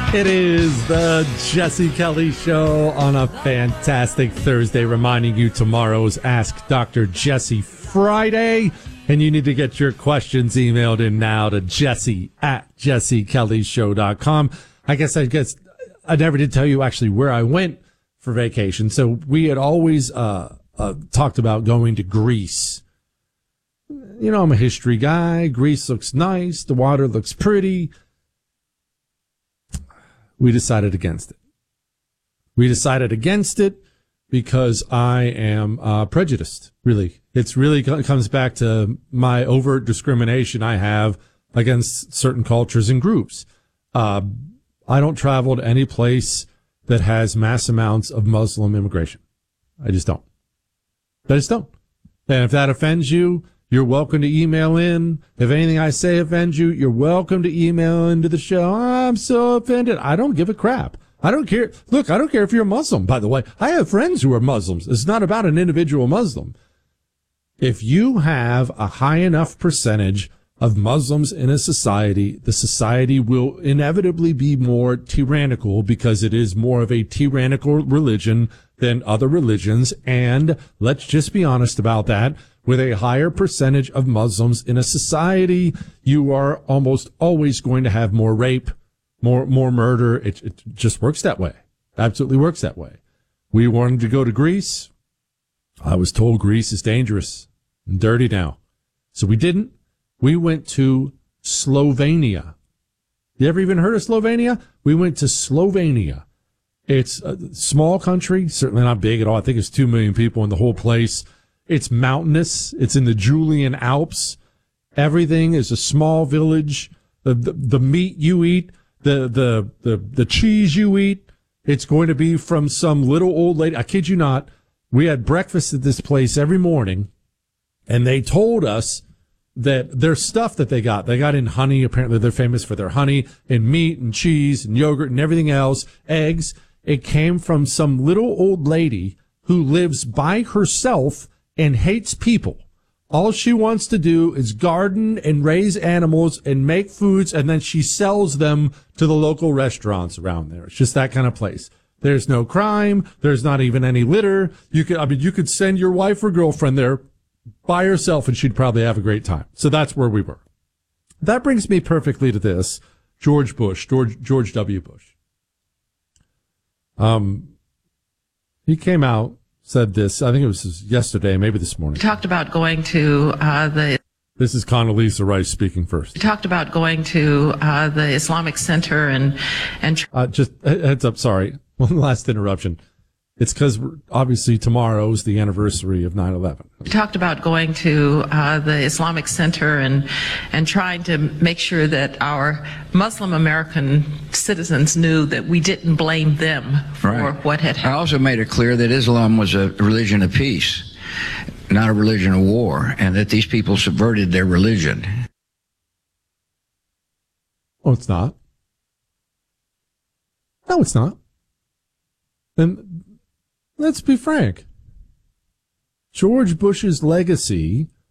It is the Jesse Kelly Show on a fantastic Thursday, reminding you tomorrow's Ask Dr. Jesse Friday. And you need to get your questions emailed in now to jesse@jessekellyshow.com. I guess I never did tell you actually where I went for vacation. So we had always talked about going to Greece. You know, I'm a history guy. Greece looks nice. The water looks pretty. We decided against it. We decided against it because I am prejudiced, really. It's really comes back to my overt discrimination I have against certain cultures and groups. I don't travel to any place that has mass amounts of Muslim immigration. I just don't. And if that offends you, you're welcome to email in. If anything I say offends you, you're welcome to email into the show. I'm so offended. I don't give a crap. I don't care. Look, I don't care if you're a Muslim, by the way. I have friends who are Muslims. It's not about an individual Muslim. If you have a high enough percentage of Muslims in a society, the society will inevitably be more tyrannical because it is more of a tyrannical religion than other religions. And let's just be honest about that. With a higher percentage of Muslims in a society, you are almost always going to have more rape, more murder. It just works that way. Absolutely works that way. We wanted to go to Greece. I was told Greece is dangerous and dirty now. So we didn't. We went to Slovenia. You ever even heard of Slovenia? We went to Slovenia. It's a small country, certainly not big at all. I think it's 2 million people in the whole place. It's mountainous. It's in the Julian Alps. Everything is a small village. The meat you eat, the cheese you eat, it's going to be from some little old lady. I kid you not. We had breakfast at this place every morning, and they told us that their stuff that they got in honey. Apparently they're famous for their honey and meat and cheese and yogurt and everything else, eggs. It came from some little old lady who lives by herself and hates people. All she wants to do is garden and raise animals and make foods, and then she sells them to the local restaurants around there. It's just that kind of place. There's no crime. There's not even any litter. You could send your wife or girlfriend there by herself and she'd probably have a great time. So that's where we were. That brings me perfectly to this. George W. Bush. He came out, said this, I think it was yesterday, maybe this morning. We talked about going to This is Condoleezza Rice speaking first. We talked about going to the Islamic Center and just heads up, sorry. One last interruption. It's because obviously tomorrow is the anniversary of 9/11. We talked about going to the Islamic Center and trying to make sure that our Muslim American citizens knew that we didn't blame them for what had happened. I also made it clear that Islam was a religion of peace, not a religion of war, and that these people subverted their religion. Oh, it's not. No, it's not. And let's be frank. George Bush's legacy